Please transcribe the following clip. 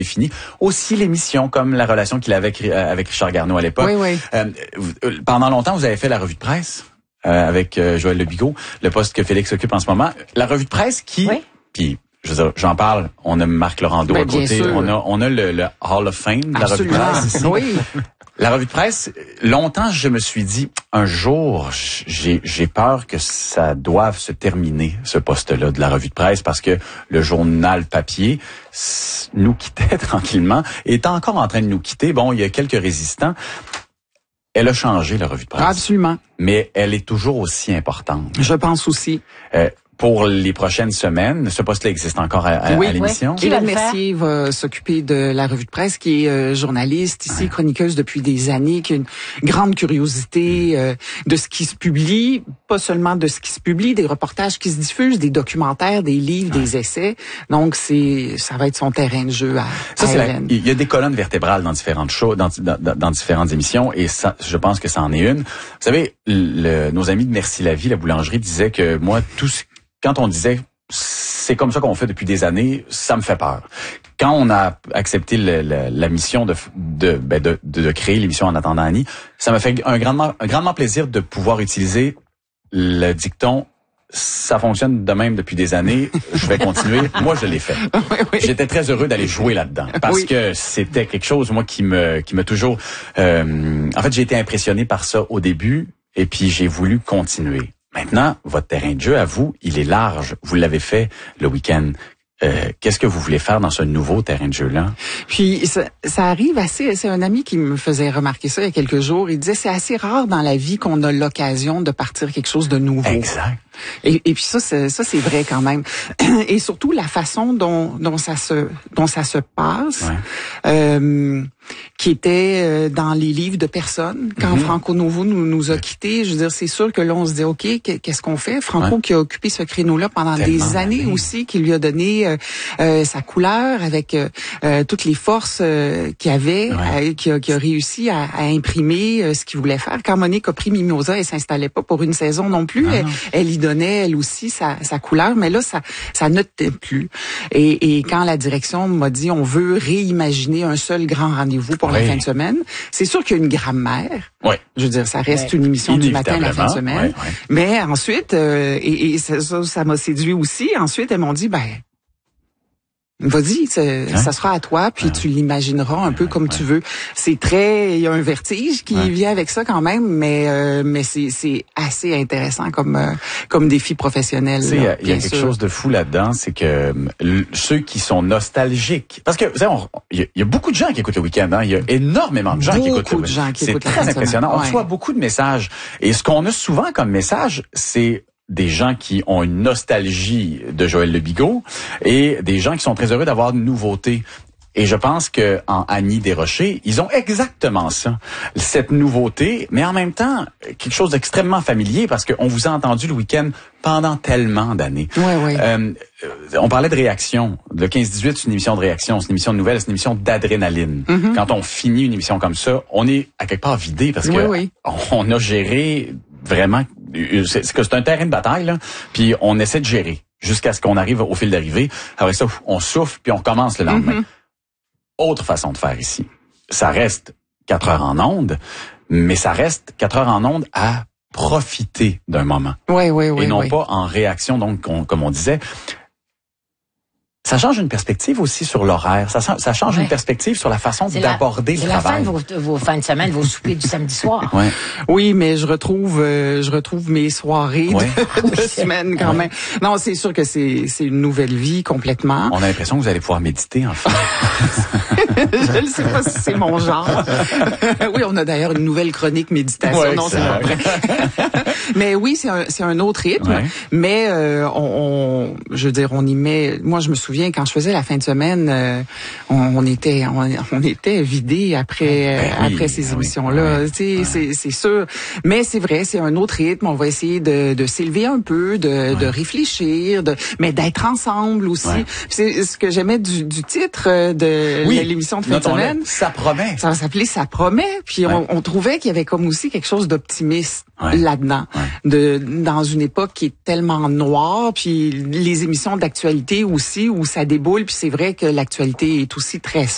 fini. Aussi l'émission, comme la relation qu'il avait avec Richard Garneau à l'époque. Oui. Pendant longtemps, vous avez fait la revue de presse avec Joël Lebigot, le poste que Félix occupe en ce moment. La revue de presse qui... Oui. Puis, je veux dire, j'en parle, on a Marc Laurando à côté, sûr. on a le Hall of Fame de la revue de presse ici. Oui. La revue de presse, longtemps, je me suis dit, un jour, j'ai peur que ça doive se terminer, ce poste-là de la revue de presse, parce que le journal papier nous quittait tranquillement, et est encore en train de nous quitter. Bon, il y a quelques résistants. Elle a changé, la revue de presse. Absolument. Mais elle est toujours aussi importante. Je pense aussi. Pour les prochaines semaines, ce poste-là existe encore à l'émission. Qui va Hélène le faire? Mercier va s'occuper de la revue de presse, qui est journaliste ici, chroniqueuse depuis des années, qui a une grande curiosité de ce qui se publie, pas seulement de ce qui se publie, des reportages qui se diffusent, des documentaires, des livres, des essais. Donc ça va être son terrain de jeu à Hélène. Il y a des colonnes vertébrales dans différentes shows, dans différentes émissions, et ça, je pense que ça en est une. Vous savez, nos amis de Merci la Vie, la boulangerie, disaient que moi, quand on disait c'est comme ça qu'on fait depuis des années, ça me fait peur. Quand on a accepté la mission de créer l'émission En attendant Annie, ça m'a fait un grandement plaisir de pouvoir utiliser le dicton ça fonctionne de même depuis des années, je vais continuer. Moi, je l'ai fait. Oui. J'étais très heureux d'aller jouer là-dedans parce que c'était quelque chose, moi, qui m'a toujours... en fait, j'ai été impressionné par ça au début et puis j'ai voulu continuer. Maintenant, votre terrain de jeu, à vous, il est large. Vous l'avez fait le week-end. Qu'est-ce que vous voulez faire dans ce nouveau terrain de jeu-là? Puis ça arrive assez. C'est un ami qui me faisait remarquer ça il y a quelques jours. Il disait c'est assez rare dans la vie qu'on a l'occasion de partir quelque chose de nouveau. Exact. Et puis ça c'est vrai quand même. Et surtout la façon dont ça se passe. Ouais. Qui était dans les livres de personnes. Quand Franco Novo nous a quittés, je veux dire, c'est sûr que là, on se dit, OK, qu'est-ce qu'on fait? Franco qui a occupé ce créneau-là pendant des années aussi, qui lui a donné sa couleur avec toutes les forces qu'il avait, qui a réussi à imprimer ce qu'il voulait faire. Quand Monique a pris Mimosa, elle s'installait pas pour une saison non plus. Elle y donnait, elle aussi, sa couleur, mais là, ça ne tenait plus. Et quand la direction m'a dit, on veut réimaginer un seul grand rendez-vous pour la fin de semaine. C'est sûr qu'il y a une grammaire. Oui. Je veux dire, ça reste une émission du matin à la fin de semaine. Mais ensuite, et ça m'a séduit aussi. Ensuite, elles m'ont dit, vas-y, ça sera à toi, puis tu l'imagineras un peu comme tu veux. C'est il y a un vertige qui vient avec ça quand même, mais c'est assez intéressant comme défi professionnel. Il y a quelque chose de fou là-dedans, c'est que ceux qui sont nostalgiques, parce que vous savez, il y a beaucoup de gens qui écoutent le week-end, hein. Il y a énormément de gens qui écoutent le week-end. C'est très impressionnant. On reçoit beaucoup de messages, et ce qu'on a souvent comme message, c'est des gens qui ont une nostalgie de Joël Lebigot et des gens qui sont très heureux d'avoir une nouveauté. Et je pense que en Annie Desrochers, ils ont exactement ça, cette nouveauté, mais en même temps quelque chose d'extrêmement familier parce qu'on vous a entendu le week-end pendant tellement d'années. On parlait de réaction. Le 15-18, c'est une émission de réaction, c'est une émission de nouvelles, c'est une émission d'adrénaline. Quand on finit une émission comme ça, on est à quelque part vidé parce que on a géré vraiment. C'est un terrain de bataille, là, puis on essaie de gérer jusqu'à ce qu'on arrive au fil d'arrivée. Après ça, on souffle, puis on commence le lendemain. Autre façon de faire ici. Ça reste 4 heures en ondes, mais ça reste 4 heures en ondes à profiter d'un moment. Et non pas en réaction, donc, comme on disait. Ça change une perspective aussi sur l'horaire. Ça change une perspective sur la façon d'aborder le travail. C'est la fin de vos fins de semaine, vos soupers du samedi soir. Oui, mais je retrouve mes soirées de semaine quand même. Non, c'est sûr que c'est une nouvelle vie complètement. On a l'impression que vous allez pouvoir méditer, enfin. Je ne sais pas si c'est mon genre. Oui, on a d'ailleurs une nouvelle chronique méditation. Non, c'est pas vrai. Mais oui, c'est un autre rythme. Mais je veux dire, on y met. Moi, je me souviens quand je faisais la fin de semaine, on était vidé après ces émissions-là. C'est sûr. Mais c'est vrai, c'est un autre rythme. On va essayer de s'élever un peu, de réfléchir, mais d'être ensemble aussi. C'est ce que j'aimais du titre de l'émission de fin de semaine. Ça promet. Ça s'appelait Ça promet. Puis on trouvait qu'il y avait comme aussi quelque chose d'optimiste là-dedans, dans une époque qui est tellement noire. Puis les émissions d'actualité aussi où ça déboule. Puis c'est vrai que l'actualité est aussi très sombre.